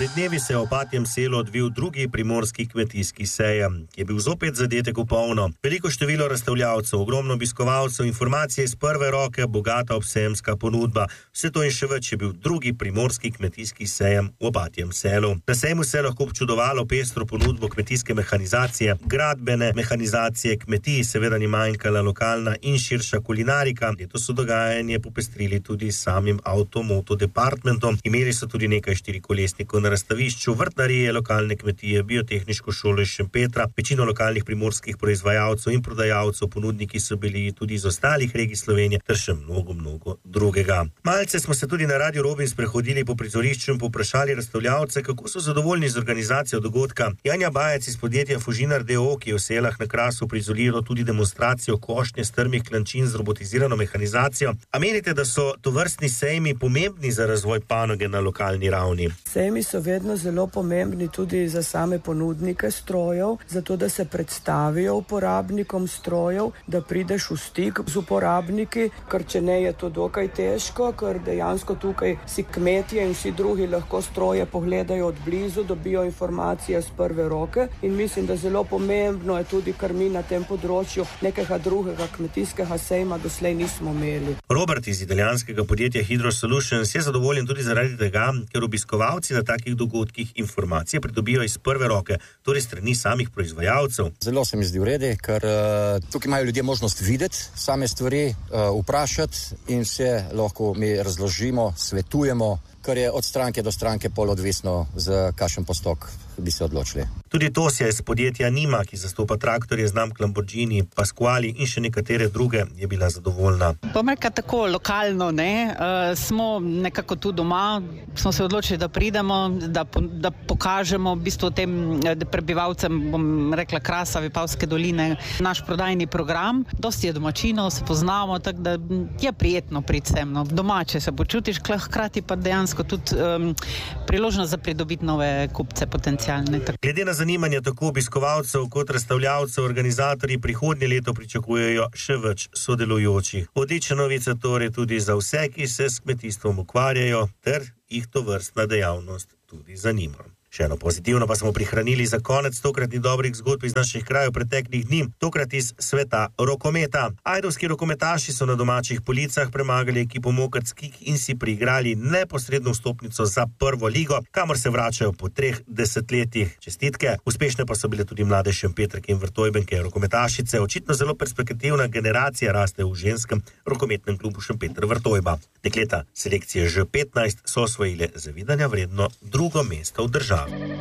Pred dnevi se je v Opatjem selu odvil drugi primorski kmetijski sejem, ki je bil zopet zadetek v polno. Veliko število razstavljavcev, ogromno obiskovalcev, informacije iz prve roke, bogata obsejemska ponudba. Vse to in še več je bil drugi primorski kmetijski sejem v Opatjem selu. Na sejmu se je lahko občudovalo pestro ponudbo kmetijske mehanizacije, gradbene mehanizacije kmetij, seveda ni manjkala lokalna in širša kulinarika. Letos so dogajanje popestrili tudi s samim Automoto departmentom. Imeli so tudi nekaj štirikolesnikov na razstavišču, vrtnarije, lokalne kmetije, biotehniško šolo iz Šempetra, večino lokalnih primorskih proizvajalcev in prodajalcev, ponudniki so bili tudi iz ostalih regij Slovenije, ter še mnogo drugega. Malce smo se tudi na Radio Robin sprehodili po prizorišču in povprašali razstavljavce, kako so zadovoljni z organizacijo dogodka. Janja Bajec iz podjetja Fužinar d.o., ki je v Selah na Krasu prizoriral tudi demonstracijo košnje strmih klančin z robotizirano mehanizacijo. A menite, da so tovrstni sejmi pomembni za razvoj panoge na lokalni ravni? Sejmi so vedno zelo pomembni tudi za same ponudnike strojev, zato da se predstavijo uporabnikom strojev, da prideš v stik z uporabniki, ker če ne je to dokaj težko, ker dejansko tukaj si kmetje in vsi drugi lahko stroje pogledajo od blizu, dobijo informacije z prve roke in mislim, da zelo pomembno je tudi, ker mi na tem področju nekega drugega kmetijskega sejma doslej nismo imeli. Robert iz italijanskega podjetja Hydro Solutions je zadovoljen tudi zaradi tega, ker obiskovalci na takih dogodkih informacije pridobijo iz prve roke, torej strani samih proizvajalcev. Zelo se mi zdi v redu, ker tukaj imajo ljudje možnost videti same stvari, vprašati in vse lahko mi razložimo, svetujemo, kar je od stranke do stranke pol odvisno, za kakšen postok bi se odločili. Tudi Tosja iz podjetja Nima, ki zastopa traktorje znamk Lamborghini, Pasquali in še nekatere druge, je bila zadovoljna. Bom rekla tako lokalno, smo nekako tu doma, smo se odločili, da pridemo, da pokažemo v bistvu tem prebivalcem, bom rekla Krasa, Vipavske doline, naš prodajni program. Dosti je domačinov, se poznamo, tako da je prijetno priti sem, domače se počutiš, hkrati pa dejansko tudi priložnost za pridobiti nove kupce potencialne. Glede na zanimanje tako obiskovalcev kot razstavljavcev, organizatorji prihodnje leto pričakujejo še več sodelujočih. Odlična novica torej tudi za vse, ki se s kmetijstvom ukvarjajo, ter jih tovrstna dejavnost tudi zanima. Še eno pozitivno pa smo prihranili za konec tokratnih dobrih zgodb iz naših krajev preteklih dni, tokrat iz sveta rokometa. Ajdovski rokometaši so na domačih policah premagali ekipo Mokrckih in si priigrali neposredno vstopnico za prvo ligo, kamor se vračajo po 3 desetletjih. Čestitke. Uspešne pa so bile tudi mlade Šempetrke in Vrtojbenke rokometašice. Očitno zelo perspektivna generacija raste v ženskem rokometnem klubu Šempeter Vrtojba. Dekleta selekcije Ž15 so osvojile zavidanja vredno 2. mesto v državi.